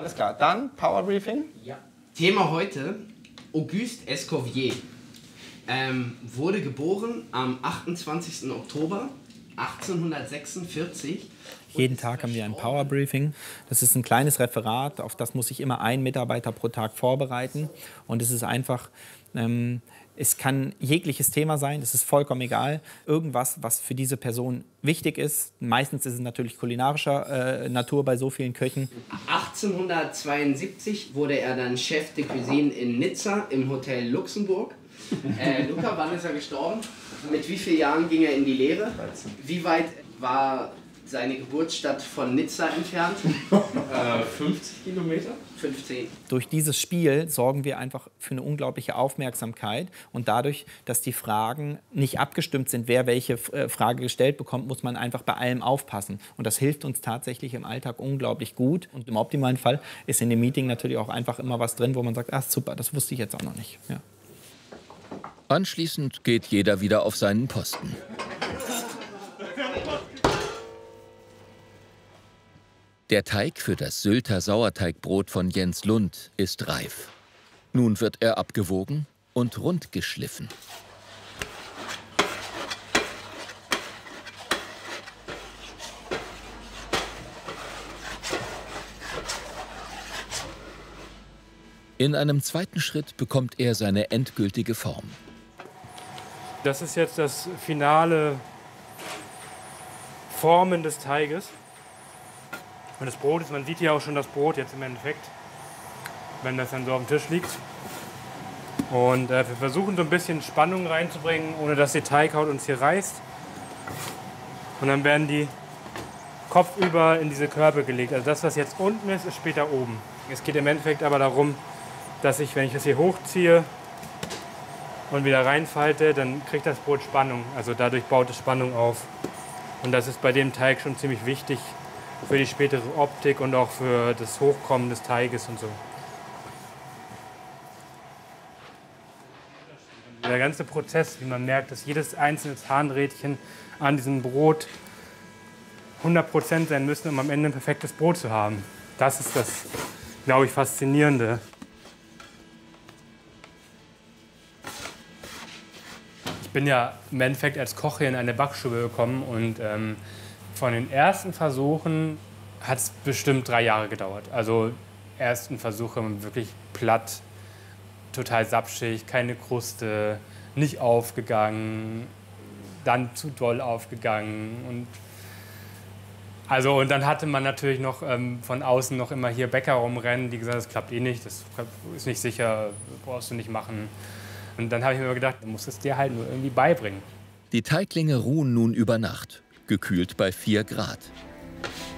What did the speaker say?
Alles klar, dann Power Briefing. Ja. Thema heute, Auguste Escoffier. Wurde geboren am 28. Oktober 1846. Jeden Tag haben wir ein Power Briefing. Das ist ein kleines Referat, auf das muss sich immer ein Mitarbeiter pro Tag vorbereiten. Und es ist einfach, es kann jegliches Thema sein, es ist vollkommen egal. Irgendwas, was für diese Person wichtig ist. Meistens ist es natürlich kulinarischer Natur bei so vielen Köchen. 1872 wurde er dann Chef de Cuisine in Nizza im Hotel Luxemburg. Luca, wann ist er gestorben? Mit wie vielen Jahren ging er in die Lehre? 13. Wie weit war seine Geburtsstadt von Nizza entfernt? 50 Kilometer. 15. Durch dieses Spiel sorgen wir einfach für eine unglaubliche Aufmerksamkeit. Und dadurch, dass die Fragen nicht abgestimmt sind, wer welche Frage gestellt bekommt, muss man einfach bei allem aufpassen. Und das hilft uns tatsächlich im Alltag unglaublich gut. Und im optimalen Fall ist in dem Meeting natürlich auch einfach immer was drin, wo man sagt, super, das wusste ich jetzt auch noch nicht. Ja. Anschließend geht jeder wieder auf seinen Posten. Der Teig für das Sylter Sauerteigbrot von Jens Lund ist reif. Nun wird er abgewogen und rund geschliffen. In einem zweiten Schritt bekommt er seine endgültige Form. Das ist jetzt das finale Formen des Teiges. Und das Brot ist, man sieht ja auch schon das Brot jetzt im Endeffekt, wenn das dann so auf dem Tisch liegt. Und wir versuchen so ein bisschen Spannung reinzubringen, ohne dass die Teighaut uns hier reißt. Und dann werden die kopfüber in diese Körbe gelegt. Also das, was jetzt unten ist, ist später oben. Es geht im Endeffekt aber darum, dass ich, wenn ich das hier hochziehe und wieder reinfalte, dann kriegt das Brot Spannung. Also dadurch baut es Spannung auf. Und das ist bei dem Teig schon ziemlich wichtig für die spätere Optik und auch für das Hochkommen des Teiges und so. Der ganze Prozess, wie man merkt, dass jedes einzelne Zahnrädchen an diesem Brot 100% sein müssen, um am Ende ein perfektes Brot zu haben. Das ist das, glaube ich, Faszinierende. Ich bin ja im Endeffekt als Koch hier in eine Backstube gekommen und von den ersten Versuchen hat es bestimmt 3 Jahre gedauert. Also ersten Versuche wirklich platt, total sapschig, keine Kruste, nicht aufgegangen, dann zu doll aufgegangen. Und dann hatte man natürlich noch von außen noch immer hier Bäcker rumrennen, die gesagt haben, das klappt eh nicht, das ist nicht sicher, brauchst du nicht machen. Und dann habe ich mir gedacht, du musst es dir halt nur irgendwie beibringen. Die Teiglinge ruhen nun über Nacht, gekühlt bei 4 Grad.